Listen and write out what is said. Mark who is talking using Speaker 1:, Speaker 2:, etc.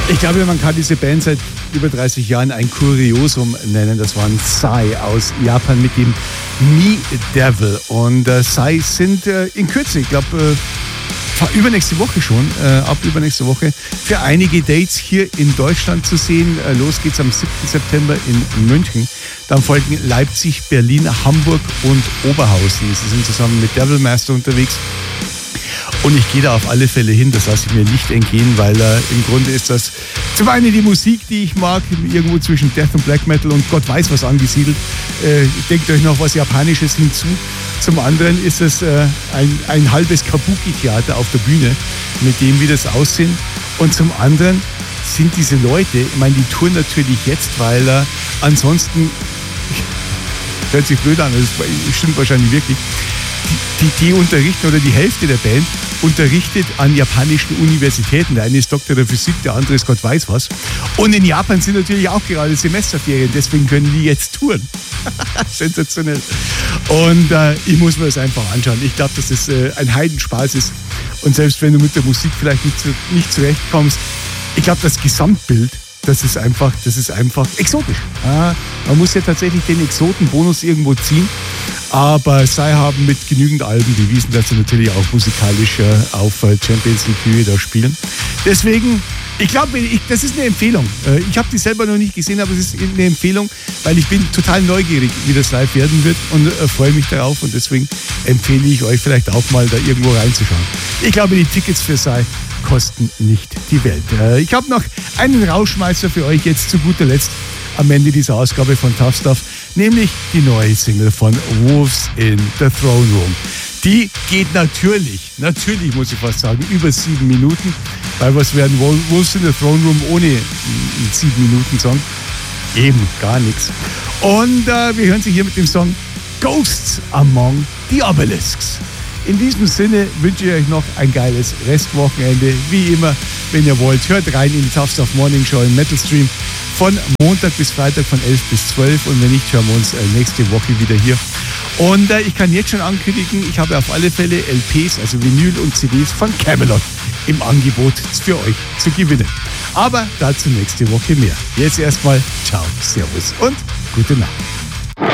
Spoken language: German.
Speaker 1: Ich glaube, man kann diese Band seit über 30 Jahren ein Kuriosum nennen. Das waren Psy aus Japan mit dem Me Devil. Und Psy sind in Kürze, ich glaube, übernächste Woche schon, ab übernächste Woche, für einige Dates hier in Deutschland zu sehen. Los geht's am 7. September in München. Dann folgen Leipzig, Berlin, Hamburg und Oberhausen. Sie sind zusammen mit Devilmaster unterwegs. Und ich gehe da auf alle Fälle hin, das lasse ich mir nicht entgehen, weil im Grunde ist das zum einen die Musik, die ich mag, irgendwo zwischen Death und Black Metal und Gott weiß was angesiedelt. Denkt euch noch was Japanisches hinzu. Zum anderen ist es ein halbes Kabuki-Theater auf der Bühne, mit dem wir das aussehen. Und zum anderen sind diese Leute, ich meine, die touren natürlich jetzt, weil ansonsten, hört sich blöd an, das stimmt wahrscheinlich wirklich, die unterrichten, oder die Hälfte der Band unterrichtet an japanischen Universitäten. Der eine ist Doktor der Physik, der andere ist Gott weiß was. Und in Japan sind natürlich auch gerade Semesterferien, deswegen können die jetzt touren. Sensationell. Und ich muss mir das einfach anschauen. Ich glaube, dass das ein Heidenspaß ist. Und selbst wenn du mit der Musik vielleicht nicht zurechtkommst, ich glaube, das Gesamtbild, das ist einfach exotisch. Man muss ja tatsächlich den Exotenbonus irgendwo ziehen. Aber Psy haben mit genügend Alben bewiesen, dass sie natürlich auch musikalisch auf Champions League Höhe da spielen. Deswegen, ich glaube, das ist eine Empfehlung. Ich habe die selber noch nicht gesehen, aber es ist eine Empfehlung, weil ich bin total neugierig, wie das live werden wird und freue mich darauf. Und deswegen empfehle ich euch vielleicht auch mal da irgendwo reinzuschauen. Ich glaube, die Tickets für Psy kosten nicht die Welt. Ich habe noch einen Rauschmeißer für euch jetzt zu guter Letzt am Ende dieser Ausgabe von Tough Stuff, nämlich die neue Single von Wolves in the Throne Room. Die geht natürlich muss ich fast sagen, über 7 Minuten, weil was werden Wolves in the Throne Room ohne einen 7-Minuten-Song? Eben, gar nichts. Und wir hören sie hier mit dem Song Ghosts Among the Obelisks. In diesem Sinne wünsche ich euch noch ein geiles Restwochenende. Wie immer, wenn ihr wollt, hört rein in die Tough Stuff Morning Show im Metal Stream von Montag bis Freitag von 11 bis 12. Und wenn nicht, hören wir uns nächste Woche wieder hier. Und ich kann jetzt schon ankündigen, ich habe auf alle Fälle LPs, also Vinyl und CDs von Camelot im Angebot für euch zu gewinnen. Aber dazu nächste Woche mehr. Jetzt erstmal ciao, servus und gute Nacht.